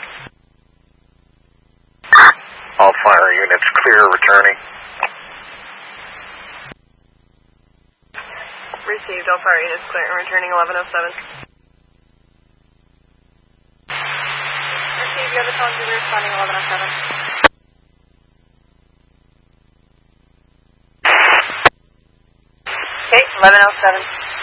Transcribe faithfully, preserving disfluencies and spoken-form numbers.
All fire units clear, returning. Received, all fire units clear, returning eleven oh seven. Received, you have the phone to responding eleven oh seven. Okay, eleven oh seven.